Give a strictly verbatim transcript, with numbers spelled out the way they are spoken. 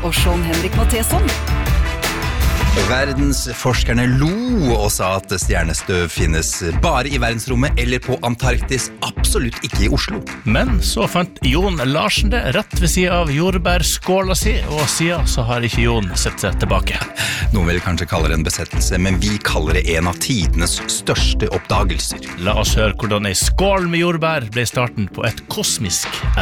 og Sean-Henrik Matheson. Verdensforskerne lo og sa at stjernestøv finnes bare i verdensrommet eller på Antarktis, absolutt ikke i Oslo. Men så fant Jon Larsen det rett ved siden av jordbærskåla si, og siden så har ikke Jon sett seg tilbake. Noen vil kanskje kalle det en besettelse, men vi kaller det en av tidenes største oppdagelser. La oss høre hvordan en skål med jordbær ble starten på et kosmisk